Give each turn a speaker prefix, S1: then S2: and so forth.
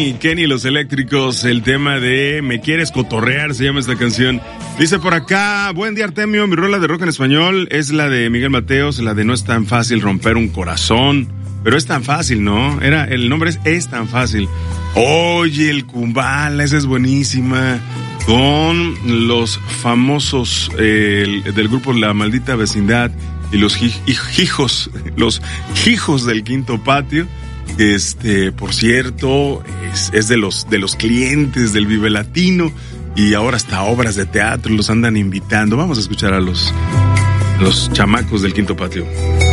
S1: Kenny y los Eléctricos, el tema de Me Quieres Cotorrear, se llama esta canción. Dice por acá, buen día Artemio, mi rola de rock en español es la de Miguel Mateos, la de No es tan fácil romper un corazón, pero es tan fácil, ¿no? El nombre es tan fácil. Oye, el Kumbala, esa es buenísima, con los famosos del grupo La Maldita Vecindad y los hijos del Quinto Patio. Por cierto, es de los clientes del Vive Latino y ahora hasta obras de teatro los andan invitando. Vamos a escuchar a los chamacos del Quinto Patio.